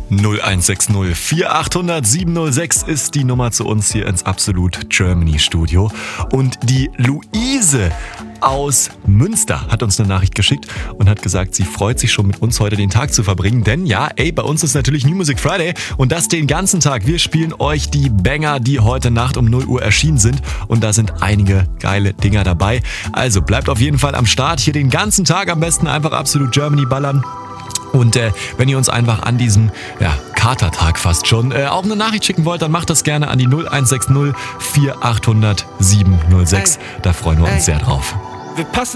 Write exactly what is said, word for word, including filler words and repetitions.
null eins sechs null vier acht null null sieben null sechs ist die Nummer zu uns hier ins Absolut Germany Studio. Und die Luise aus Münster hat uns eine Nachricht geschickt und hat gesagt, sie freut sich schon mit uns heute den Tag zu verbringen. Denn ja, ey, bei uns ist natürlich New Music Friday und das den ganzen Tag. Wir spielen euch die Banger, die heute Nacht um null Uhr erschienen sind. Und da sind einige geile Dinger dabei. Also bleibt auf jeden Fall am Start. Hier den ganzen Tag am besten einfach Absolut Germany ballern. Und äh, wenn ihr uns einfach an diesem ja, Katertag fast schon äh, auch eine Nachricht schicken wollt, dann macht das gerne an die null eins sechs null vier acht null null sieben null sechs. Da freuen wir uns sehr drauf. Wir passen